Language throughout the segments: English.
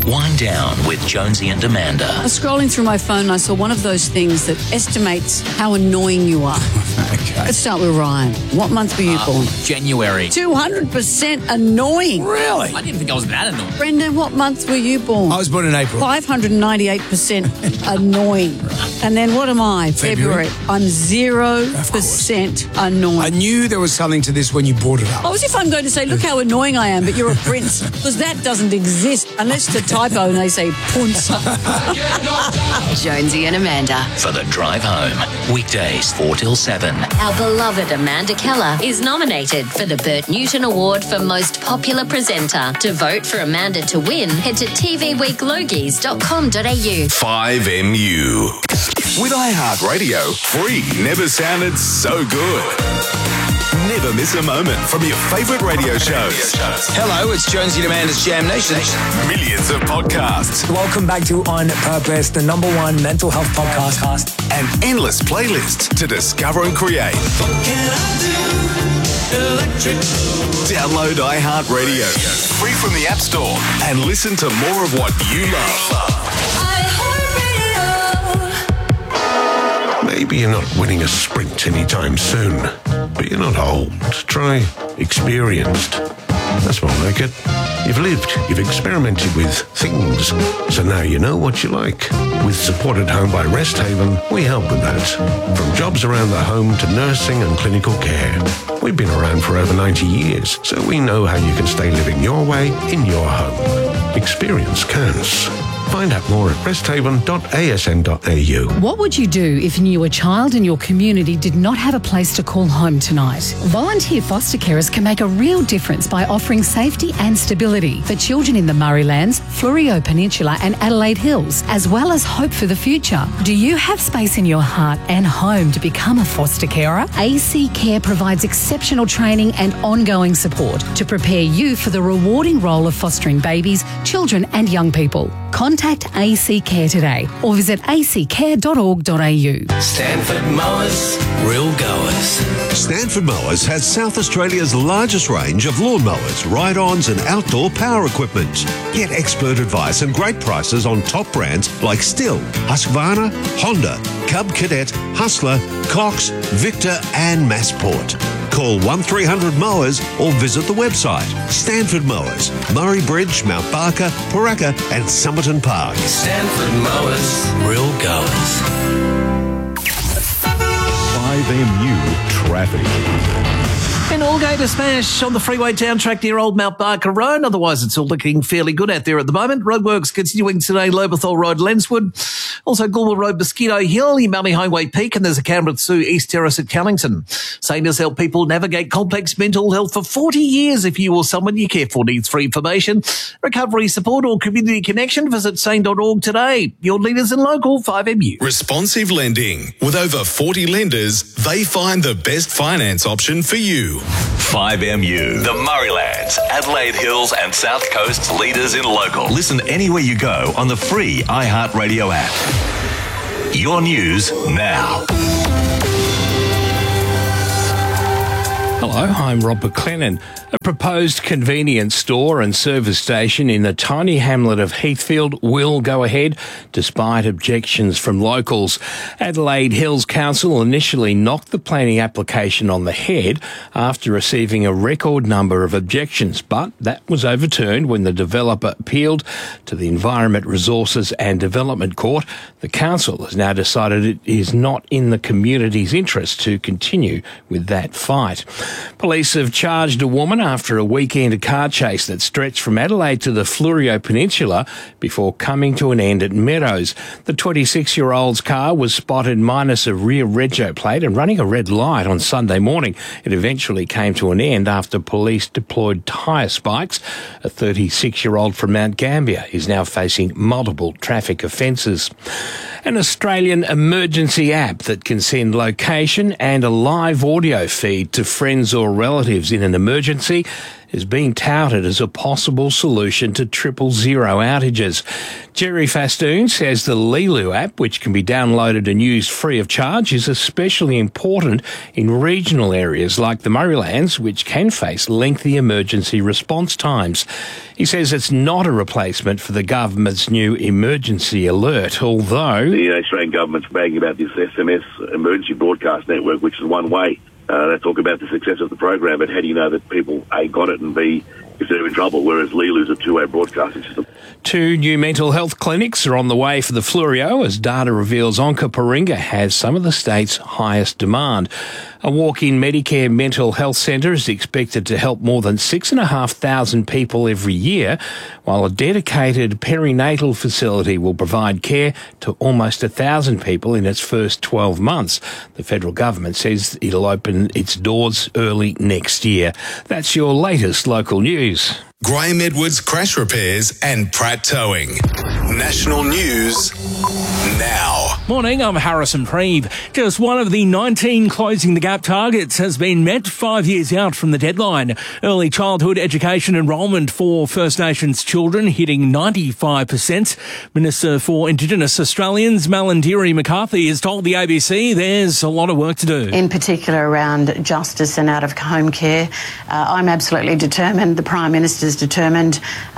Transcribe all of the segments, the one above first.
Wind Down with Jonesy and Amanda. I was scrolling through my phone and I saw one of those things that estimates how annoying you are. Okay. Let's start with Ryan. What month were you born? January. 200% annoying. Really? I didn't think I was that annoying. Brendan, what month were you born? I was born in April. 598% annoying. And then what am I? February. I'm 0% annoying. I knew there was something to this when you brought it up. Oh, as if I'm going to say, look how annoying I am, but you're a prince. Because that doesn't exist unless it's a typo and they say punce. Jonesy and Amanda. For the drive home. Weekdays 4 till 7. Our beloved Amanda Keller is nominated for the Bert Newton Award for Most Popular Presenter. To vote for Amanda to win, head to tvweeklogies.com.au. 5MU. With iHeartRadio, free never sounded so good. Never miss a moment from your favourite radio shows. Hello, it's Jonesy and Amanda's Jam Nation. Millions of podcasts Welcome back to On Purpose, the #1 mental health podcast. and endless playlists to discover and create. Download iHeartRadio, free from the App Store, and listen to more of what you love. Maybe you're not winning a sprint anytime soon, but you're not old. Try experienced. That's more like it. You've lived, you've experimented with things, so now you know what you like. With Support at Home by Rest Haven, we help with that. From jobs around the home to nursing and clinical care. We've been around for over 90 years, so we know how you can stay living your way in your home. Experience counts. Find out more at resthaven.asn.au. What would you do if you knew a child in your community did not have a place to call home tonight? Volunteer foster carers can make a real difference by offering safety and stability for children in the Murraylands, Fleurieu Peninsula and Adelaide Hills, as well as hope for the future. Do you have space in your heart and home to become a foster carer? AC Care provides exceptional training and ongoing support to prepare you for the rewarding role of fostering babies, children and young people. Contact AC Care today or visit accare.org.au. Stanford Mowers, real goers. Stanford Mowers has South Australia's largest range of lawnmowers, ride-ons and outdoor power equipment. Get expert advice and great prices on top brands like Stihl, Husqvarna, Honda, Cub Cadet, Hustler, Cox, Victor and Massport. Call 1300 Mowers or visit the website. Stanford Mowers, Murray Bridge, Mount Barker, Paraka and Somerton Park. Stanford Mowers, real goers. 5MU Traffic. An all-gator smash on the freeway down track near Old Mount Barker Road. Otherwise, it's all looking fairly good out there at the moment. Roadworks continuing today, Lobethal Road, Lenswood. Also, Goulburn Road, Mosquito Hill, Mallee Highway Peak, and there's a Canberra Sue East Terrace at Callington. Seniors help people navigate complex mental health for 40 years. If you or someone you care for needs free information, recovery support or community connection, visit sane.org today. Your leaders in local 5MU. Responsive lending. With over 40 lenders, they find the best finance option for you. 5MU, the Murraylands, Adelaide Hills and South Coast's leaders in local. Listen anywhere you go on the free iHeartRadio app. Your news now. Hello, I'm Rob McLennan. A proposed convenience store and service station in the tiny hamlet of Heathfield will go ahead despite objections from locals. Adelaide Hills Council initially knocked the planning application on the head after receiving a record number of objections, but that was overturned when the developer appealed to the Environment Resources and Development Court. The council has now decided it is not in the community's interest to continue with that fight. Police have charged a woman after a weekend car chase that stretched from Adelaide to the Fleurieu Peninsula before coming to an end at Meadows. The 26-year-old's car was spotted minus a rear rego plate and running a red light on Sunday morning. It eventually came to an end after police deployed tyre spikes. A 36-year-old from Mount Gambier is now facing multiple traffic offences. An Australian emergency app that can send location and a live audio feed to friends or relatives in an emergency is being touted as a possible solution to 000 outages. Jerry Fastoon says the Lilu app, which can be downloaded and used free of charge, is especially important in regional areas like the Murraylands, which can face lengthy emergency response times. He says it's not a replacement for the government's new emergency alert, although the Australian government's bragging about this SMS emergency broadcast network, which is one way. They talk about the success of the program, but how do you know that people, A, got it, and B, if they're in trouble, whereas Lilu's a two-way broadcasting system. 2 new mental health clinics are on the way for the Fleurieu as data reveals Onkaparinga has some of the state's highest demand. A walk-in Medicare mental health centre is expected to help more than 6,500 people every year, while a dedicated perinatal facility will provide care to almost 1,000 people in its first 12 months. The federal government says it'll open its doors early next year. That's your latest local news. Graham Edwards Crash Repairs and Pratt Towing. National news now. Morning, I'm Harrison Preeve. Just one of the 19 Closing the Gap targets has been met 5 years out from the deadline. Early childhood education enrolment for First Nations children hitting 95%. Minister for Indigenous Australians, Malandiri McCarthy, has told the ABC there's a lot of work to do. In particular around justice and out-of-home care. I'm absolutely determined. The Prime Minister's determined.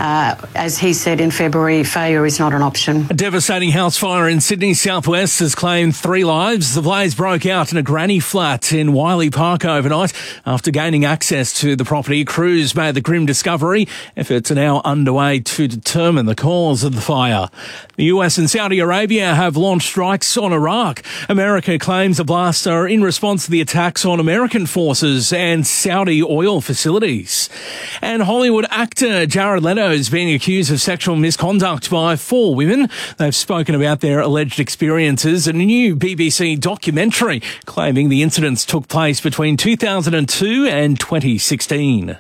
As he said in February, failure is not an option. A devastating house fire in Sydney southwest has claimed 3 lives. The blaze broke out in a granny flat in Wiley Park overnight. After gaining access to the property, crews made the grim discovery. Efforts are now underway to determine the cause of the fire. The US and Saudi Arabia have launched strikes on Iraq. America claims the blasts are in response to the attacks on American forces and Saudi oil facilities. And Hollywood actor Jared Leto is being accused of sexual misconduct by 4 women. They've spoken about their alleged experiences in a new BBC documentary claiming the incidents took place between 2002 and 2016.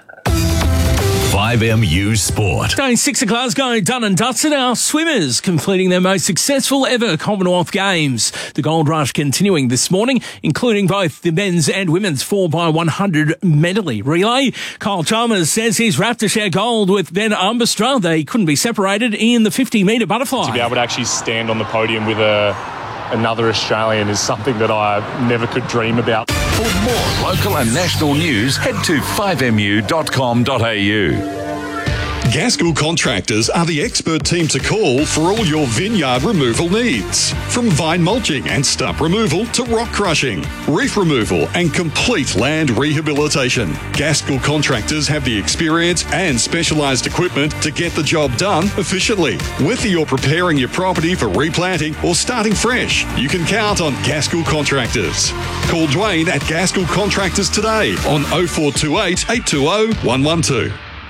5MU Sport. Day 6 at Glasgow, done and dusted. Our swimmers completing their most successful ever Commonwealth Games. The gold rush continuing this morning, including both the men's and women's 4x100 medley relay. Kyle Chalmers says he's wrapped to share gold with Ben Armbruster. They couldn't be separated in the 50-metre butterfly. To be able to actually stand on the podium with another Australian is something that I never could dream about. For more local and national news, head to 5mu.com.au. Gaskell Contractors are the expert team to call for all your vineyard removal needs. From vine mulching and stump removal to rock crushing, reef removal and complete land rehabilitation. Gaskell Contractors have the experience and specialised equipment to get the job done efficiently. Whether you're preparing your property for replanting or starting fresh, you can count on Gaskell Contractors. Call Dwayne at Gaskell Contractors today on 0428 820 112.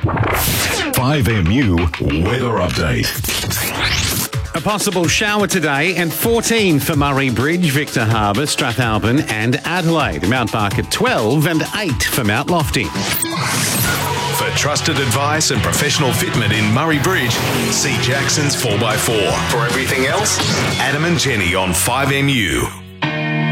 5MU Weather Update. A possible shower today and 14 for Murray Bridge, Victor Harbour, Strathalbyn and Adelaide. Mount Barker 12 and 8 for Mount Lofty. For trusted advice and professional fitment in Murray Bridge, see Jackson's 4x4. For everything else, Adam and Jenny on 5MU.